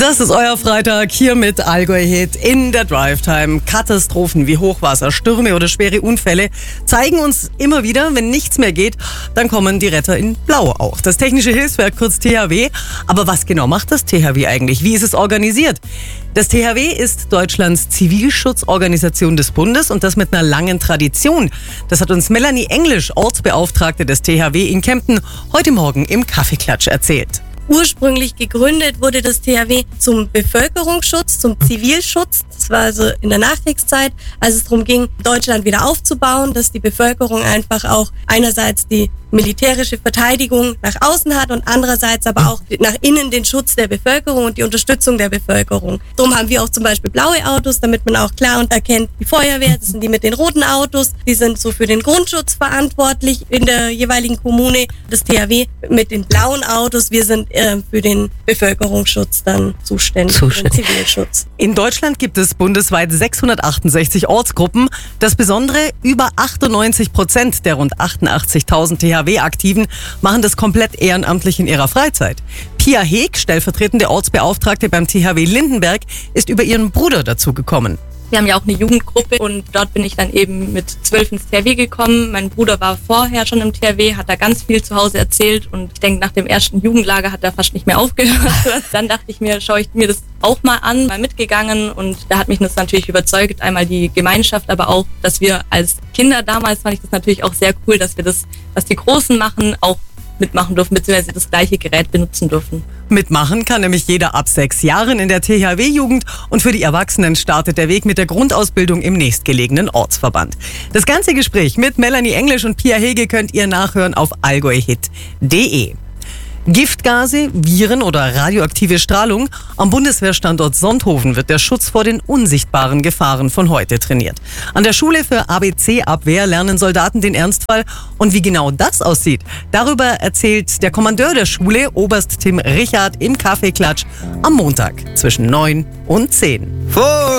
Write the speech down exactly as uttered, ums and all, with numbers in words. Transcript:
Das ist euer Freitag hier mit Allgäu Hit in der Drive-Time. Katastrophen wie Hochwasser, Stürme oder schwere Unfälle zeigen uns immer wieder, wenn nichts mehr geht, dann kommen die Retter in Blau auch. Das Technische Hilfswerk, kurz T H W. Aber was genau macht das T H W eigentlich? Wie ist es organisiert? Das T H W ist Deutschlands Zivilschutzorganisation des Bundes und das mit einer langen Tradition. Das hat uns Melanie Englisch, Ortsbeauftragte des T H W in Kempten, heute Morgen im Kaffeeklatsch erzählt. Ursprünglich gegründet wurde das T H W zum Bevölkerungsschutz, zum Zivilschutz. Das war also in der Nachkriegszeit, als es darum ging, Deutschland wieder aufzubauen, dass die Bevölkerung einfach auch einerseits die militärische Verteidigung nach außen hat und andererseits aber auch nach innen den Schutz der Bevölkerung und die Unterstützung der Bevölkerung. Darum haben wir auch zum Beispiel blaue Autos, damit man auch klar und erkennt, die Feuerwehr, das sind die mit den roten Autos, die sind so für den Grundschutz verantwortlich in der jeweiligen Kommune. Das T H W mit den blauen Autos, wir sind äh, für den Bevölkerungsschutz dann zuständig, zuständig. Für den Zivilschutz. In Deutschland gibt es bundesweit sechshundertachtundsechzig Ortsgruppen. Das Besondere, über achtundneunzig Prozent der rund achtundachtzigtausend T H W-Aktiven machen das komplett ehrenamtlich in ihrer Freizeit. Pia Heeg, stellvertretende Ortsbeauftragte beim T H W Lindenberg, ist über ihren Bruder dazugekommen. Wir haben ja auch eine Jugendgruppe und dort bin ich dann eben mit zwölf ins T H W gekommen. Mein Bruder war vorher schon im T H W, hat da ganz viel zu Hause erzählt und ich denke, nach dem ersten Jugendlager hat er fast nicht mehr aufgehört. Dann dachte ich mir, schaue ich mir das auch mal an, mal mitgegangen und da hat mich das natürlich überzeugt. Einmal die Gemeinschaft, aber auch, dass wir als Kinder damals, fand ich das natürlich auch sehr cool, dass wir das, was die Großen machen, auch mitmachen dürfen, beziehungsweise das gleiche Gerät benutzen dürfen. Mitmachen kann nämlich jeder ab sechs Jahren in der T H W-Jugend und für die Erwachsenen startet der Weg mit der Grundausbildung im nächstgelegenen Ortsverband. Das ganze Gespräch mit Melanie Englisch und Pia Hege könnt ihr nachhören auf allgäuhit punkt de. Giftgase, Viren oder radioaktive Strahlung. Am Bundeswehrstandort Sonthofen wird der Schutz vor den unsichtbaren Gefahren von heute trainiert. An der Schule für A B C-Abwehr lernen Soldaten den Ernstfall. Und wie genau das aussieht, darüber erzählt der Kommandeur der Schule, Oberst Tim Richard, im Kaffeeklatsch am Montag zwischen neun und zehn. Vor